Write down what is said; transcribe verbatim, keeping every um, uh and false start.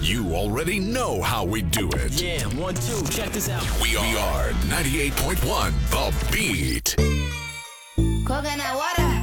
You already know how we do it. Yeah, one, two, check this out. We are ninety-eight point one The Beat. Coconut water.